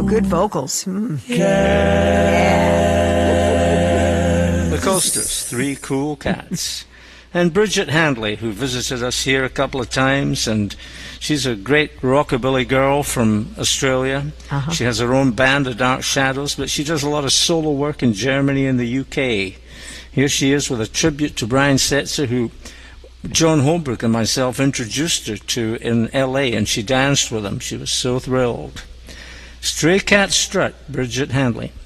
good vocals. The Coasters, Three Cool Cats. And Bridget Handley, who visited us here a couple of times, and she's a great rockabilly girl from Australia. She has her own band, The Dark Shadows, but she does a lot of solo work in Germany and the UK. Here she is with a tribute to Brian Setzer, who John Holbrook and myself introduced her to in LA, and she danced with him. She was so thrilled. Stray Cat Strut, Bridget Handley.